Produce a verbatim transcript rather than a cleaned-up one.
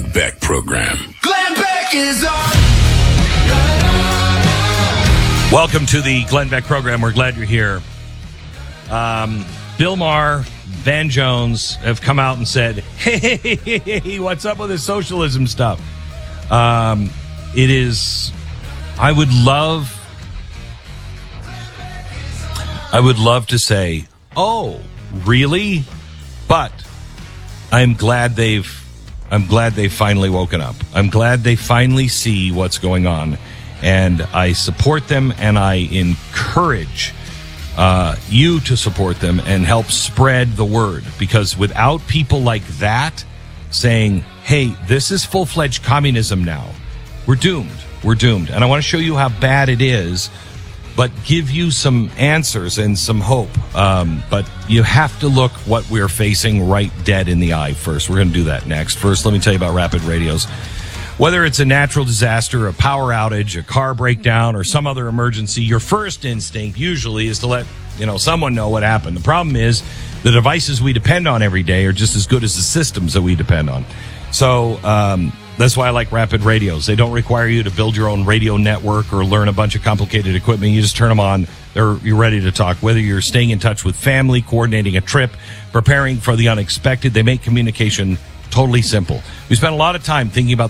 Glenn Beck Program. Glenn Beck is on. Welcome to the Glenn Beck Program. We're glad you're here. Um, Bill Maher, Van Jones have come out and said, hey, what's up with this socialism stuff? Um, it is, I would love, I would love to say, oh, really? But I'm glad they've, I'm glad they've finally woken up. I'm glad they finally see what's going on. And I support them, and I encourage uh, you to support them and help spread the word. Because without people like that saying, hey, this is full-fledged communism now, we're doomed. We're doomed. And I want to show you how bad it is, but give you some answers and some hope. Um, but you have to look what we're facing right dead in the eye first. We're going to do that next. First, let me tell you about Rapid Radios. Whether it's a natural disaster, a power outage, a car breakdown, or some other emergency, your first instinct usually is to let, you know, someone know what happened. The problem is the devices we depend on every day are just as good as the systems that we depend on. So um, that's why I like Rapid Radios. They don't require you to build your own radio network or learn a bunch of complicated equipment. You just turn them on. They're, you're ready to talk. Whether you're staying in touch with family, coordinating a trip, preparing for the unexpected, they make communication totally simple. We spent a lot of time thinking about